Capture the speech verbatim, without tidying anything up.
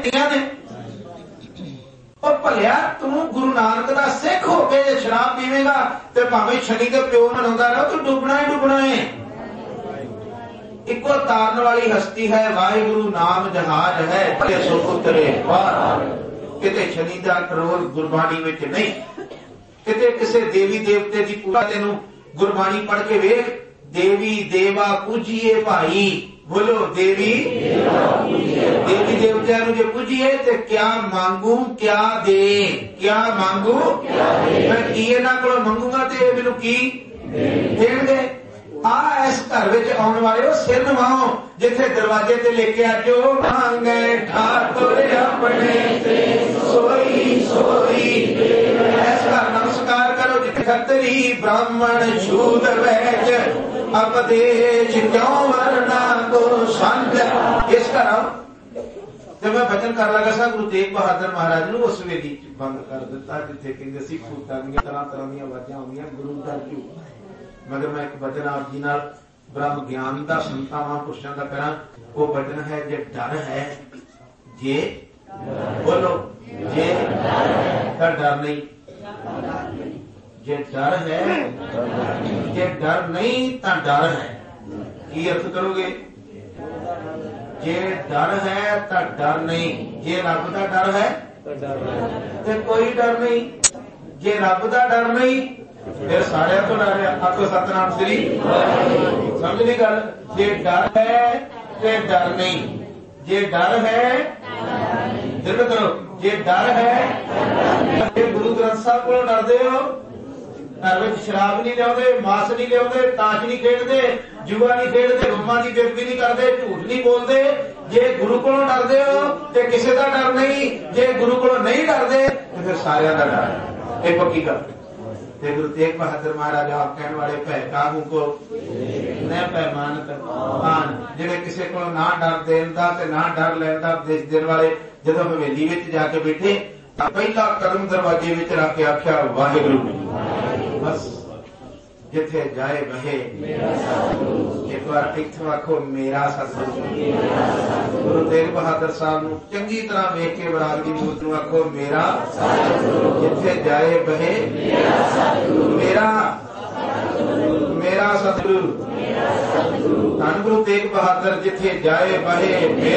ਦੀਆਂ ਨੇ। ਉਹ ਭਲਿਆ ਤੂੰ ਗੁਰੂ ਨਾਨਕ ਦਾ ਸਿੱਖ ਹੋ ਕੇ ਜੇ ਸ਼ਰਾਬ ਪੀਵੇਂਗਾ ਤੇ ਭਾਵੇਂ ਸ਼ਨੀ ਦੇ ਪਿਓ ਮਨਾਉਂਦਾ ਰਹੋ, ਤੂੰ ਡੁੱਬਣਾ ਹੀ ਡੁੱਬਣਾ ਹੈ। ਇੱਕੋ ਤਾਰਨ ਵਾਲੀ ਹਸਤੀ ਹੈ, ਵਾਹਿਗੁਰੂ ਨਾਮ ਜਹਾਜ਼ ਹੈ, ਭਲੇ ਸੋ ਉਤਰੇ ਪਾਰ। ਕਿਤੇ ਸ਼ਨੀ ਦਾ ਕਰੋਲ ਗੁਰਬਾਣੀ ਵਿੱਚ ਨਹੀਂ, ਕਿਤੇ ਕਿਸੇ ਦੇਵੀ ਦੇਵਤੇ ਦੀ ਪੂਜਾ। ਤੈਨੂੰ ਗੁਰਬਾਣੀ ਪੜ੍ਹ ਕੇ ਵੇਖ, ਦੇਵੀ ਦੇਵਾ ਪੂਜੀਏ ਭਾਈ, ਬੋਲੋ ਦੇਵੀ ਦੇਵੀ ਦੇਵਤਿਆਂ ਨੂੰ ਜੇ ਪੂਜੀਏ ਤੇ ਕਿਆ ਮੰਗੂ ਕਿਆ ਦੇ, ਕਿਆ ਮੰਗੂ ਮੈਂ ਕੀ ਇਹਨਾਂ ਕੋਲੋਂ ਮੰਗੂਗਾ ਤੇ ਇਹ ਮੈਨੂੰ ਕੀ ਦੇਣਗੇ। ਆ ਇਸ ਘਰ ਵਿੱਚ ਆਉਣ ਵਾਲੇ ਉਹ ਸਿਰ ਨਵਾਓ, ਜਿੱਥੇ ਦਰਵਾਜ਼ੇ ਤੇ ਲਿਖਿਆ ਜੋ ਮੰਗੇ ਠਾਕੁਰ ਆਪਣੇ ਤੇ ਸੋਈ ਸੋਈ। ਇਸ ਘਰ ਨਮਸਕਾਰ ਕਰੋ ਜਿੱਥੇ ਖੱਤਰੀ ਬ੍ਰਾਹਮਣ ਸ਼ੂਦਰ ਵੈਜ ਅਪਦੇਸ਼ ਕਿਉਂ ਵਰਨਾ ਕੋ ਸੰਜ। ਇਸ ਘਰ ਆਓ। ਤੇ ਮੈਂ ਬਚਨ ਕਰ ਲਗਾ ਸਾਂ, ਗੁਰੂ ਤੇਗ ਬਹਾਦਰ ਮਹਾਰਾਜ ਨੂੰ ਉਸ ਵੇਲੇ ਬੰਦ ਕਰ ਦਿੱਤਾ ਜਿੱਥੇ ਕਹਿੰਦੇ ਸੀ ਖੂਟਾਂ ਦੀਆਂ ਤਰ੍ਹਾਂ ਤਰ੍ਹਾਂ ਦੀਆਂ ਆਵਾਜ਼ਾਂ ਆਉਂਦੀਆਂ, ਗੁਰੂ ਦਾ ਕਿਉਂ। ਮਗਰ ਮੈਂ ਇੱਕ ਵਚਨ ਆਪ ਜੀ ਨਾਲ ਬ੍ਰਹਮ ਗਿਆਨ ਦਾ ਸੰਤਾਂ ਮਹਾਂਪੁਰਸ਼ਾਂ ਦਾ ਕਰਾਂ। ਉਹ ਵਚਨ ਹੈ, ਜੇ ਡਰ ਹੈ, ਜੇ ਬੋਲੋ ਜੇ ਤਾਂ ਡਰ ਨਹੀਂ, ਜੇ ਡਰ ਹੈ, ਜੇ ਡਰ ਨਹੀਂ ਤਾਂ ਡਰ ਹੈ। ਕੀ ਅਰਥ ਕਰੋਗੇ? ਜੇ ਡਰ ਹੈ ਤਾਂ ਡਰ ਨਹੀਂ। ਜੇ ਰੱਬ ਦਾ ਡਰ ਹੈ ਤੇ ਕੋਈ ਡਰ ਨਹੀਂ। ਜੇ ਰੱਬ ਦਾ ਡਰ ਨਹੀਂ ਫਿਰ ਸਾਰਿਆਂ ਤੋਂ ਡਰ ਆ। ਆਖੋ ਸਤਿਨਾਮ ਸ੍ਰੀ। ਸਮਝ ਨਹੀਂ ਗੱਲ? ਜੇ ਡਰ ਹੈ ਤੇ ਡਰ ਨਹੀਂ। ਜੇ ਡਰ ਹੈ ਦਿਲ ਕਰੋ, ਜੇ ਡਰ ਹੈ ਤੇ ਗੁਰੂ ਗ੍ਰੰਥ ਸਾਹਿਬ ਕੋਲੋਂ ਡਰਦੇ ਹੋ। ਘਰ ਵਿੱਚ ਸ਼ਰਾਬ ਨਹੀਂ ਲਿਆਉਂਦੇ, ਮਾਸ ਨਹੀਂ ਲਿਆਉਂਦੇ, ਤਾਸ਼ ਨਹੀਂ ਖੇਡਦੇ, ਜੂਆ ਨਹੀਂ ਖੇਡਦੇ, ਰੋਮਾਂ ਦੀ ਬੇਇੱਜ਼ਤੀ ਨਹੀਂ ਕਰਦੇ, ਝੂਠ ਨਹੀਂ ਬੋਲਦੇ। ਜੇ ਗੁਰੂ ਕੋਲੋਂ ਡਰਦੇ ਹੋ ਤੇ ਕਿਸੇ ਦਾ ਡਰ ਨਹੀਂ। ਜੇ ਗੁਰੂ ਕੋਲੋਂ ਨਹੀਂ ਡਰਦੇ ਤੇ ਫਿਰ ਸਾਰਿਆਂ ਦਾ ਡਰ। ਇਹ ਪੱਕੀ ਗੱਲ। ਤੇ ਗੁਰੂ ਤੇਗ ਬਹਾਦਰ ਮਹਾਰਾਜ ਆਪ ਕਹਿਣ ਵਾਲੇ ਭੈ ਕਾਹੂ ਕੋ न पैमानत आन, जिहड़े किसी को ना डर देन दा ते ना डर लैण दा उपदेश देण वाले जदों हवेली विच जाके बैठे तां पहला कदम दरवाजे विच रख के आख्या वाहिगुरू। बस जिथे जाए बहे एक बार इत्थों आखो मेरा सतगुरु। गुरु तेग बहादुर साहब नूं चंगी तरह वेख के बराग दी मूरत नूं आखो मेरा जिथे जाए बहे मेरा मेरा सतगुरु। धन गुरु तेग बहादुर जिथे जाए बहे